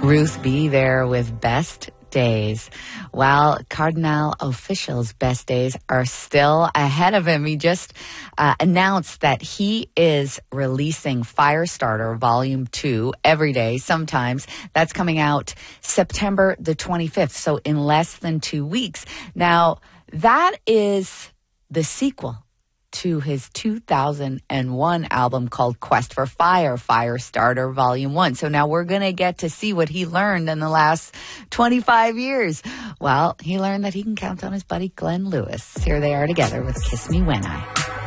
Ruth B. there with Best Days. While Cardinal Official's best days are still ahead of him. He just announced that he is releasing Firestarter Volume 2 every day, sometimes. That's coming out September the 25th, so in less than 2 weeks. Now, that is the sequel to his 2001 album called Quest for Fire, Firestarter Volume 1. So now we're going to get to see what he learned in the last 25 years. Well, he learned that he can count on his buddy Glenn Lewis. Here they are together with Kiss Me When I.